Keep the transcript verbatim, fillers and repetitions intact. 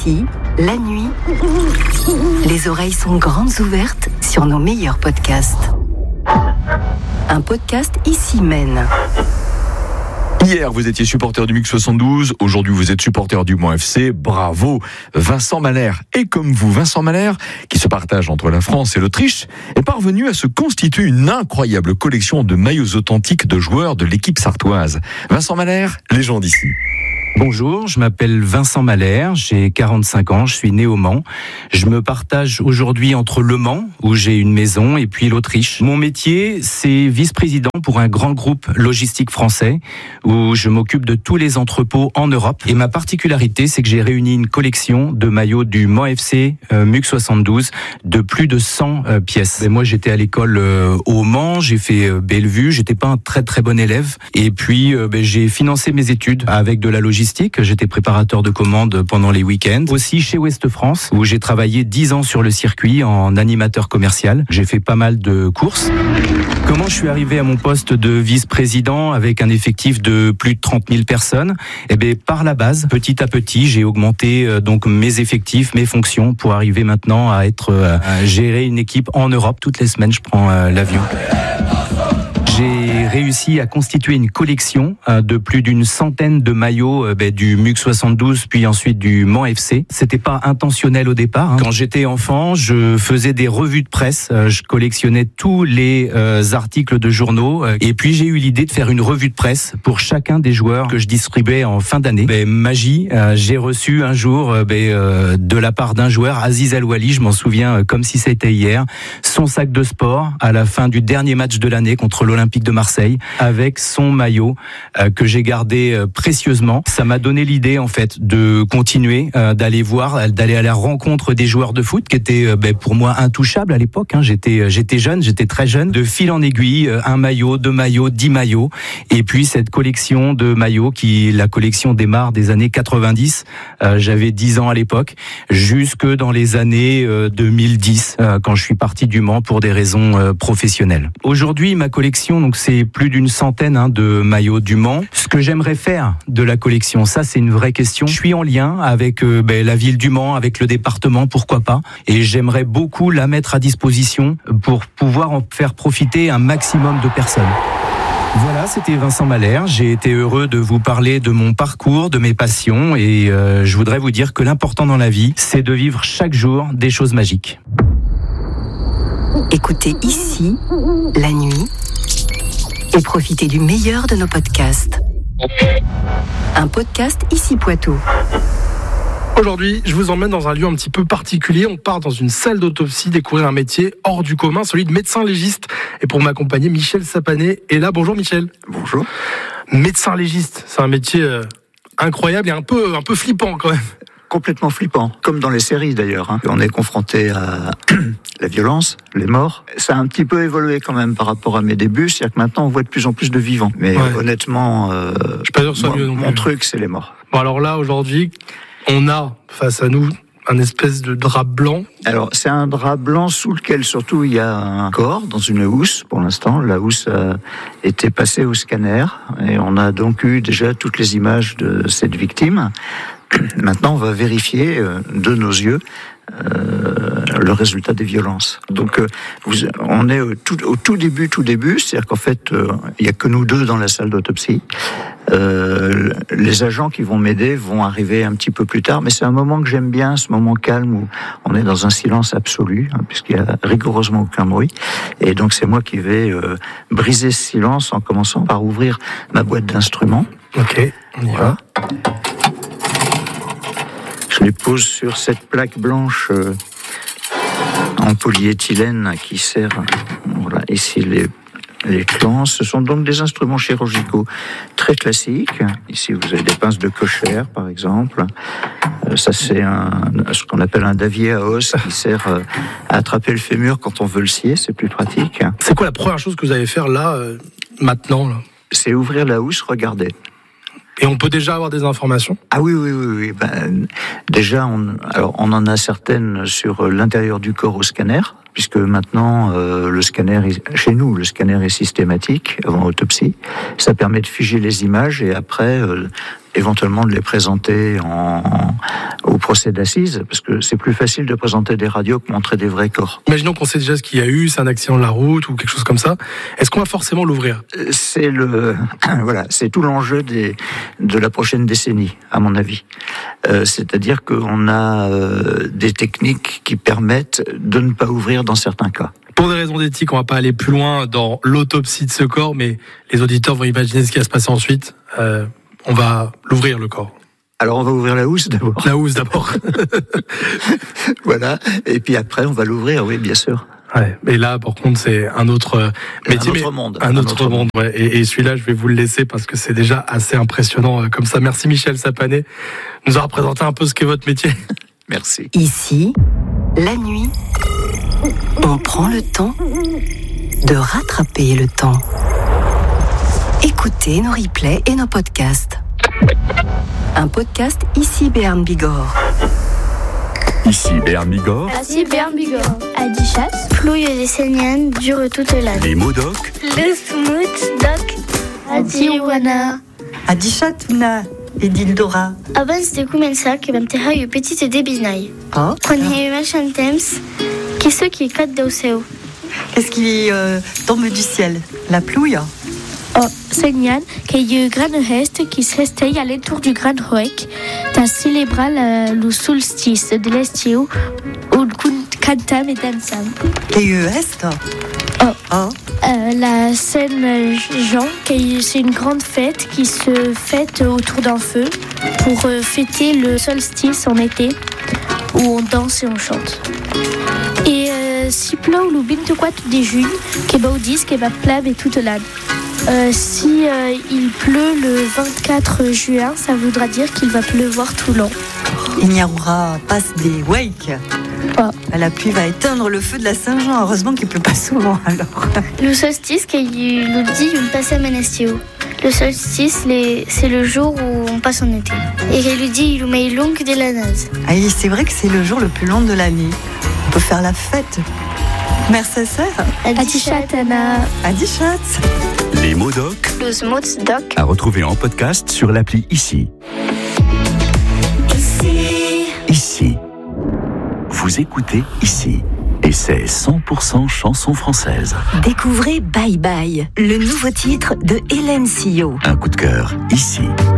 Ici, la nuit, les oreilles sont grandes ouvertes sur nos meilleurs podcasts. Un podcast Ici mène. Hier, vous étiez supporter du M U C soixante-douze. Aujourd'hui, vous êtes supporter du Mans F C. Bravo, Vincent Mahler. Et comme vous, Vincent Mahler, qui se partage entre la France et l'Autriche, est parvenu à se constituer une incroyable collection de maillots authentiques de joueurs de l'équipe sartoise. Vincent Mahler, légende ici. Bonjour, je m'appelle Vincent Mahler, j'ai quarante-cinq ans, je suis né au Mans. Je me partage aujourd'hui entre le Mans, où j'ai une maison, et puis l'Autriche. Mon métier, c'est vice-président pour un grand groupe logistique français, où je m'occupe de tous les entrepôts en Europe. Et ma particularité, c'est que j'ai réuni une collection de maillots du Mans F C euh, M U C soixante-douze de plus de cent euh, pièces. Et moi, j'étais à l'école euh, au Mans, j'ai fait euh, Bellevue, j'étais pas un très très bon élève. Et puis, euh, ben, j'ai financé mes études avec de la logistique. J'étais préparateur de commandes pendant les week-ends. Aussi chez Ouest France, où j'ai travaillé dix ans sur le circuit en animateur commercial. J'ai fait pas mal de courses. Comment je suis arrivé à mon poste de vice-président avec un effectif de plus de trente mille personnes? Eh bien, par la base, petit à petit, j'ai augmenté euh, donc mes effectifs, mes fonctions pour arriver maintenant à être euh, à gérer une équipe en Europe. Toutes les semaines, je prends euh, l'avion. J'ai réussi à constituer une collection de plus d'une centaine de maillots du M U C soixante-douze puis ensuite du Mans F C. C'était pas intentionnel au départ. Quand j'étais enfant, je faisais des revues de presse, je collectionnais tous les articles de journaux et puis j'ai eu l'idée de faire une revue de presse pour chacun des joueurs que je distribuais en fin d'année. Ben, magie, j'ai reçu un jour ben, de la part d'un joueur, Aziz Al-Wali, je m'en souviens comme si c'était hier, son sac de sport à la fin du dernier match de l'année contre l'Olympique de Marseille avec son maillot euh, que j'ai gardé euh, précieusement. Ça m'a donné l'idée en fait de continuer, euh, d'aller voir, d'aller à la rencontre des joueurs de foot qui étaient euh, ben, pour moi intouchables à l'époque. Hein. J'étais, euh, j'étais jeune, j'étais très jeune. De fil en aiguille, euh, un maillot, deux maillots, dix maillots, et puis cette collection de maillots qui, la collection démarre des années quatre-vingt-dix. Euh, j'avais dix ans à l'époque, jusque dans les années euh, deux mille dix euh, quand je suis parti du Mans pour des raisons euh, professionnelles. Aujourd'hui, ma collection donc c'est plus d'une centaine hein, de maillots du Mans. Ce que j'aimerais faire de la collection, ça c'est une vraie question. Je suis en lien avec euh, ben, la ville du Mans, avec le département, pourquoi pas. Et j'aimerais beaucoup la mettre à disposition pour pouvoir en faire profiter un maximum de personnes. Voilà, c'était Vincent Mahler. J'ai été heureux de vous parler de mon parcours, de mes passions. Et euh, je voudrais vous dire que l'important dans la vie, c'est de vivre chaque jour des choses magiques. Écoutez Ici, la nuit, et profitez du meilleur de nos podcasts. Un podcast Ici Poitou. Aujourd'hui, je vous emmène dans un lieu un petit peu particulier. On part dans une salle d'autopsie découvrir un métier hors du commun, celui de médecin légiste. Et pour m'accompagner, Michel Sapanet est là. Bonjour Michel. Bonjour. Médecin légiste, c'est un métier euh, incroyable et un peu, un peu flippant quand même. Complètement flippant, comme dans les séries d'ailleurs. Hein. On est confronté à la violence, les morts. Ça a un petit peu évolué quand même par rapport à mes débuts, c'est-à-dire que maintenant on voit de plus en plus de vivants. Mais ouais. honnêtement, euh, je suis pas sûr que ce soit moi, mieux non mon plus. truc c'est les morts. Bon alors là aujourd'hui, on a face à nous un espèce de drap blanc. Alors c'est un drap blanc sous lequel surtout il y a un corps dans une housse pour l'instant. La housse a été passée au scanner et on a donc eu déjà toutes les images de cette victime. Maintenant, on va vérifier euh, de nos yeux euh, le résultat des violences. Donc, euh, vous, on est au tout, au tout début, tout début, c'est-à-dire qu'en fait, euh, il n'y a que nous deux dans la salle d'autopsie. Euh, les agents qui vont m'aider vont arriver un petit peu plus tard, mais c'est un moment que j'aime bien, ce moment calme où on est dans un silence absolu, hein, puisqu'il n'y a rigoureusement aucun bruit. Et donc, c'est moi qui vais euh, briser ce silence en commençant par ouvrir ma boîte d'instruments. Ok, on y voilà. va. Je les pose sur cette plaque blanche euh, en polyéthylène qui sert, voilà, ici les, les clans. Ce sont donc des instruments chirurgicaux très classiques. Ici, vous avez des pinces de Kocher, par exemple. Euh, ça, c'est un, ce qu'on appelle un davier à os qui sert euh, à attraper le fémur quand on veut le scier. C'est plus pratique. C'est quoi la première chose que vous allez faire là, euh, maintenant là ? C'est ouvrir la housse, regarder. Et on peut déjà avoir des informations ? Ah oui, oui, oui. oui. Ben, déjà, on, alors, on en a certaines sur l'intérieur du corps au scanner, puisque maintenant, euh, le scanner, est, chez nous, le scanner est systématique avant autopsie. Ça permet de figer les images et après, euh, éventuellement, de les présenter en, au, au procès d'assises, parce que c'est plus facile de présenter des radios que montrer des vrais corps. Imaginons qu'on sait déjà ce qu'il y a eu, c'est un accident de la route ou quelque chose comme ça. Est-ce qu'on va forcément l'ouvrir ? C'est le, voilà, c'est tout l'enjeu des, de la prochaine décennie, à mon avis. Euh, c'est-à-dire qu'on a euh, des techniques qui permettent de ne pas ouvrir dans certains cas. Pour des raisons d'éthique, on va pas aller plus loin dans l'autopsie de ce corps, mais les auditeurs vont imaginer ce qui va se passer ensuite. Euh, on va l'ouvrir, le corps. Alors on va ouvrir la housse d'abord. La housse d'abord. Voilà, et puis après on va l'ouvrir, oui, bien sûr. Ouais, mais là, par contre, c'est un autre métier, un autre monde. Un, un autre, autre monde. monde. Ouais. Et, et celui-là, je vais vous le laisser parce que c'est déjà assez impressionnant euh, comme ça. Merci Michel Sapanet, nous a présenté un peu ce qu'est votre métier. Merci. Ici, la nuit, on prend le temps de rattraper le temps. Écoutez nos replays et nos podcasts. Un podcast Ici Béarn Bigorre. Ici Béarn Bigorre. Ici Béarn Bigorre. Adichat. Flouille des Sénianes dure toute l'année. Les mots doc. Le smooth doc. Adiwana. Adichat na Edildora. Abans de començar que vam terra une petite débinaille. Oh. Quan hi havia un temps, qui ce qui cade del seu? Qu'est-ce qui euh, tombe du ciel? La pluie? Oh, Séniane, qu'il y a eu grand reste qui se restait à l'entour du Grand Roec, de célébrer le, le solstice de l'estiu, où nous cantons et dansons. Et est? Oh. Oh. Euh, la Saint Jean, c'est une grande fête qui se fête autour d'un feu pour euh, fêter le solstice en été, où on danse et on chante. Et euh, si plou le vingt-quatre de juin, qui va au disque et va pleuvoir toute l'année. Euh, si euh, il pleut le vingt-quatre juin, ça voudra dire qu'il va pleuvoir tout l'an. Il n'y aura pas des wake. Oh. La pluie va éteindre le feu de la Saint-Jean. Heureusement qu'il ne pleut pas souvent alors. Le solstice, qui nous dit une passe à Menestio. Le solstice, les... c'est le jour où on passe en été. Et il lui dit il met longue de la nase. Ah, c'est vrai que c'est le jour le plus long de l'année. On peut faire la fête. Merci, sœur. Adichat, Anna. Adichat. Les mots doc. Les mots doc. À retrouver en podcast sur l'appli Ici. Ici. Ici. Vous écoutez Ici. Et c'est cent pour cent chanson française. Découvrez Bye Bye, le nouveau titre de Hélène Sillot. Un coup de cœur, Ici.